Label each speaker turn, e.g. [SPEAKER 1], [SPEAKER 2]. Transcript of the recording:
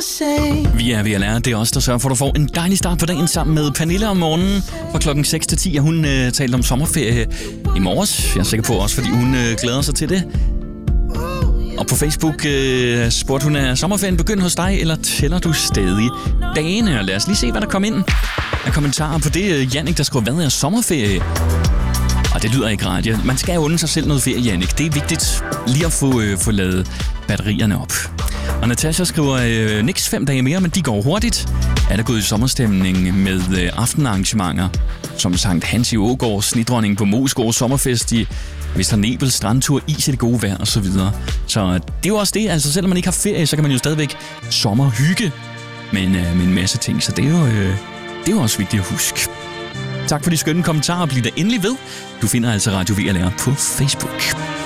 [SPEAKER 1] Vi er ved at lære. Det er os, der sørger for, at du får en dejlig start på dagen sammen med Pernille om morgenen. Fra klokken 6 til 10 har hun talt om sommerferie i morges. Jeg er sikker på også, fordi hun glæder sig til det. Og på Facebook spurgte hun, er sommerferien begyndt hos dig, eller tæller du stadig dagene? Og lad os lige se, hvad der kom ind af kommentarer på det. Jannik, der skriver, hvad er sommerferie? Og det lyder ikke rart. Man skal unde sig selv noget ferie, Jannik. Det er vigtigt lige at få ladet batterierne op. Og Natasha skriver, niks 5 dage mere, men de går hurtigt. Er der gået i sommerstemning med aftenarrangementer, som Sankt Hans i Ågård, Snedronning på Moesgaard, sommerfest i Vester Nebel, strandtur, is i det gode vejr osv. Så det er jo også det. Altså selvom man ikke har ferie, så kan man jo stadigvæk sommerhygge med en masse ting. Så det er jo også vigtigt at huske. Tak for de skønne kommentarer. Bliv der endelig ved. Du finder altså Radio V&R på Facebook.